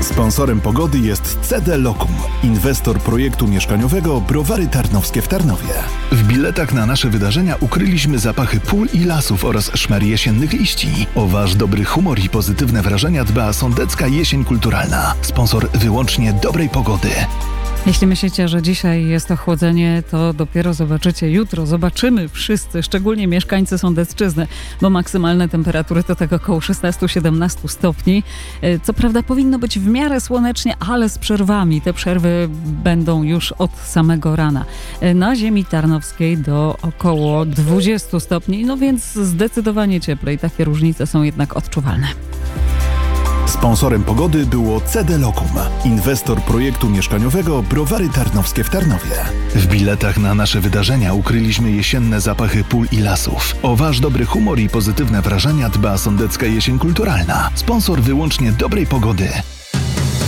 Sponsorem pogody jest CD Locum, inwestor projektu mieszkaniowego Browary Tarnowskie w Tarnowie. W biletach na nasze wydarzenia ukryliśmy zapachy pól i lasów oraz szmer jesiennych liści. O wasz dobry humor i pozytywne wrażenia dba Sądecka Jesień Kulturalna. Sponsor wyłącznie dobrej pogody. Jeśli myślicie, że dzisiaj jest ochłodzenie, to dopiero zobaczycie jutro. Zobaczymy wszyscy, szczególnie mieszkańcy Sądecczyzny, bo maksymalne temperatury to tak około 16-17 stopni. Co prawda powinno być w miarę słonecznie, ale z przerwami. Te przerwy będą już od samego rana. Na ziemi tarnowskiej do około 20 stopni, no więc zdecydowanie cieplej. Takie różnice są jednak odczuwalne. Sponsorem pogody było CD Locum, inwestor projektu mieszkaniowego Browary Tarnowskie w Tarnowie. W biletach na nasze wydarzenia ukryliśmy jesienne zapachy pól i lasów. O wasz dobry humor i pozytywne wrażenia dba Sądecka Jesień Kulturalna. Sponsor wyłącznie dobrej pogody.